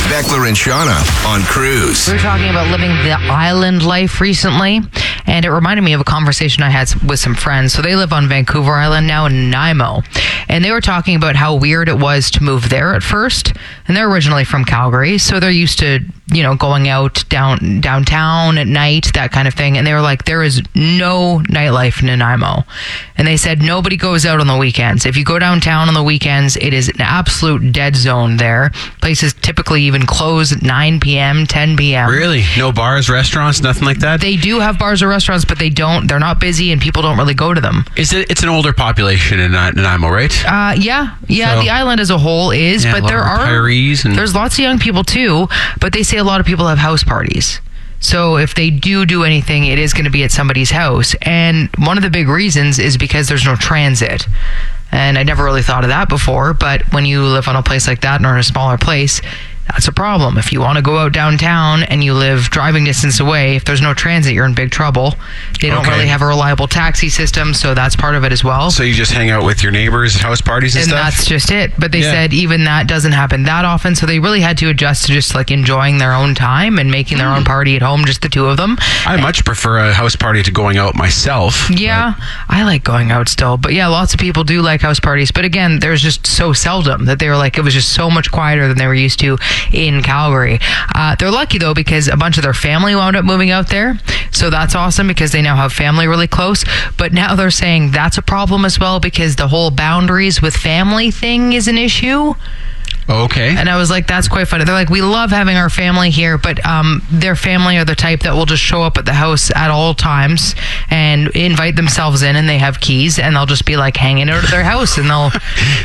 Beckler and Shauna on Cruise. We were talking about living the island life recently, and it reminded me of a conversation I had with some friends. So they live on Vancouver Island now in Nanaimo, and they were talking about how weird it was to move there at first. And they're originally from Calgary, so they're used to, going out downtown at night, that kind of thing. And they were like, there is no nightlife in Nanaimo. And they said nobody goes out on the weekends. If you go downtown on the weekends, it is an absolute dead zone there. Places typically even close at 9 p.m., 10 p.m. Really? No bars, restaurants, nothing like that? They do have bars or restaurants, but they're not busy and people don't really go to them. It's an older population in Nanaimo, right? Yeah. So, the island as a whole is, but there are retirees and there's lots of young people too, but they say a lot of people have house parties. So if they do anything, it is going to be at somebody's house. And one of the big reasons is because there's no transit. And I never really thought of that before, but when you live on a place like that or in a smaller place, that's a problem. If you want to go out downtown and you live driving distance away, if there's no transit, you're in big trouble. They don't really have a reliable taxi system, so that's part of it as well. So you just hang out with your neighbors at house parties and stuff? And that's just it. But they said even that doesn't happen that often, so they really had to adjust to just like enjoying their own time and making their own party at home, just the two of them. I much prefer a house party to going out myself. Yeah, I like going out still. But yeah, lots of people do like house parties. But again, there's just so seldom that they were like, it was just so much quieter than they were used to in Calgary. They're lucky though, because a bunch of their family wound up moving out there, so that's awesome because they now have family really close. But now they're saying that's a problem as well because the whole boundaries with family thing is an issue. Okay. And I was like, that's quite funny. They're like, we love having our family here, but their family are the type that will just show up at the house at all times and invite themselves in, and they have keys, and they'll just be like hanging out at their house, and they'll...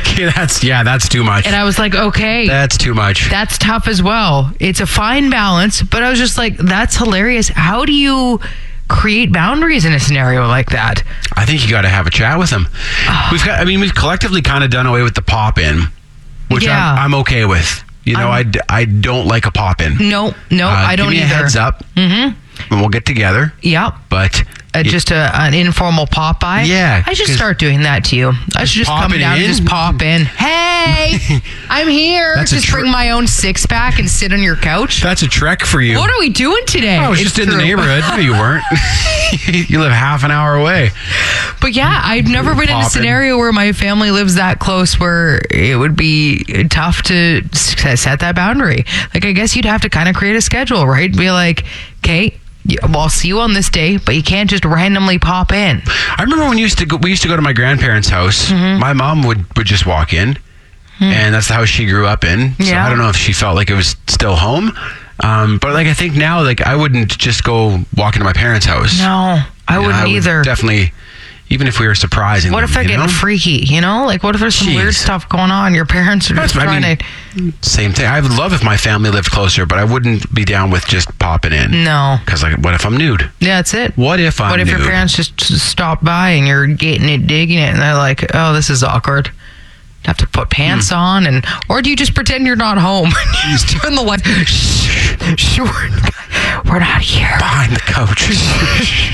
that's too much. And I was like, okay. That's too much. That's tough as well. It's a fine balance, but I was just like, that's hilarious. How do you create boundaries in a scenario like that? I think you got to have a chat with them. We've collectively kind of done away with the pop-in, which I'm okay with. I don't like a pop-in. No, I don't either. Give me a heads up, and we'll get together. Yeah. But... just an informal pop-by? Yeah. I should start doing that to you. I should just come down and just pop in. Hey, I'm here. Just bring my own six-pack and sit on your couch. That's a trek for you. What are we doing today? I was just in the neighborhood. No, you weren't. You live half an hour away. But yeah, I've never been in a scenario where my family lives that close where it would be tough to set that boundary. Like, I guess you'd have to kind of create a schedule, right? Be like, okay, well, I'll see you on this day, but you can't just randomly pop in. I remember when we used to go to my grandparents' house. My mom would just walk in, and that's the house she grew up in. So I don't know if she felt like it was still home. But I think now, I wouldn't just go walk into my parents' house. No, I wouldn't either. Definitely. Even if we were surprising what them, if they're getting freaky, what if there's some weird stuff going on? Your parents are just trying to... Same thing. I would love if my family lived closer, but I wouldn't be down with just popping in. No. Because, what if I'm nude? Yeah, that's it. What if I'm nude? What if your parents just stop by and you're getting it, digging it, and they're like, oh, this is awkward. Have to put pants on, or do you just pretend you're not home? You just turn the light. Shh, we're not here. Behind the couch.